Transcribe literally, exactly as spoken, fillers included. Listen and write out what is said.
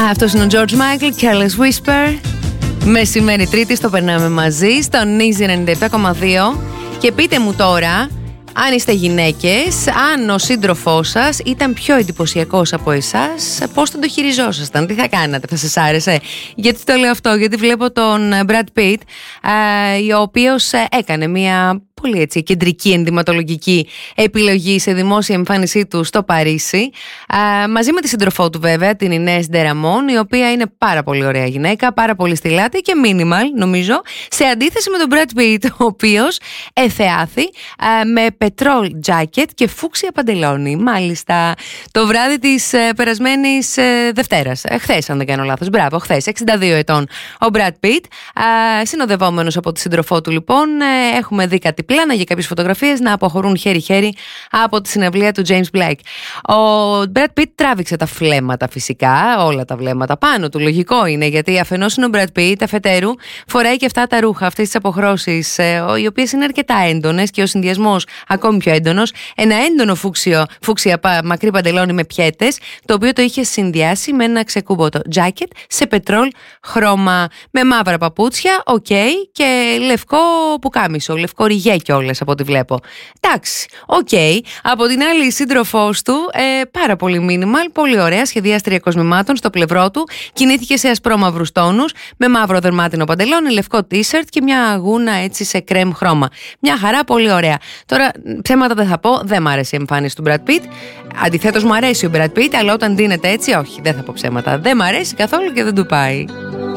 Αυτός είναι ο George Michael, Careless Whisper. Μεσημέρι Τρίτη, το περνάμε μαζί στον Easy ενενήντα επτά κόμμα δύο. Και πείτε μου τώρα, αν είστε γυναίκες, αν ο σύντροφός σας ήταν πιο εντυπωσιακός από εσάς, πώς τον το χειριζόσασταν, τι θα κάνατε, θα σας άρεσε? Γιατί το λέω αυτό? Γιατί βλέπω τον Brad Pitt, ο οποίος έκανε μια πολύ έτσι κεντρική ενδυματολογική επιλογή σε δημόσια εμφάνισή του στο Παρίσι, α, μαζί με τη σύντροφό του βέβαια, την Ινές ντε Ραμόν, η οποία είναι πάρα πολύ ωραία γυναίκα, πάρα πολύ στιλάτη και minimal νομίζω, σε αντίθεση με τον Brad Pitt, ο οποίος εθεάθη α, με πετρόλ τζάκετ και φούξια παντελόνι. Μάλιστα, το βράδυ της ε, περασμένης ε, Δευτέρας, ε, χθες αν δεν κάνω λάθος, μπράβο, χθες, εξήντα δύο ετών ο Brad Pitt, α, συνοδευόμενος από τη σύντροφό του λοιπόν, ε, έχουμε δει κάτι πλάνα για κάποιες φωτογραφίες να αποχωρούν χέρι-χέρι από τη συναυλία του James Blake. Ο Brad Pitt τράβηξε τα φλέμματα φυσικά, όλα τα βλέμματα πάνω του, λογικό είναι, γιατί αφενός είναι ο Brad Pitt, αφετέρου φοράει και αυτά τα ρούχα, αυτές τις αποχρώσεις, οι οποίες είναι αρκετά έντονες και ο συνδυασμός ακόμη πιο έντονος, ένα έντονο φούξιο, φούξια μακρύ παντελόνι με πιέτες, το οποίο το είχε συνδυάσει με ένα ξεκούμποτο τζάκετ σε πετρόλ χρώμα, με μαύρα παπούτσια, οκ, okay, και λευκό πουκάμισο, λευκό ριγέ κιόλας από ό,τι βλέπω. Εντάξει, οκ. Okay. Από την άλλη, η σύντροφός του, ε, πάρα πολύ minimal, πολύ ωραία, σχεδίαστρια κοσμημάτων στο πλευρό του, κινήθηκε σε ασπρόμαυρους τόνους, με μαύρο δερμάτινο παντελόνι, λευκό t-shirt και μια αγούνα έτσι σε κρέμ χρώμα. Μια χαρά, πολύ ωραία. Τώρα, ψέματα δεν θα πω, δεν μ' άρεσε η εμφάνιση του Brad Pitt. Αντιθέτως, μου αρέσει ο Brad Pitt, αλλά όταν ντύνεται έτσι, όχι, δεν θα πω ψέματα. Δεν μ' αρέσει καθόλου και δεν του πάει.